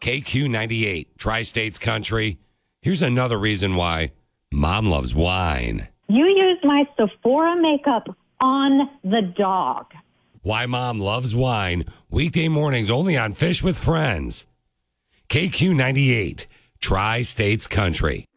KQ98, Tri-States Country. Here's another reason why Mom loves wine. You use my Sephora makeup on the dog. Why Mom loves wine. Weekday mornings only on Fish with Friends. KQ98, Tri-States Country.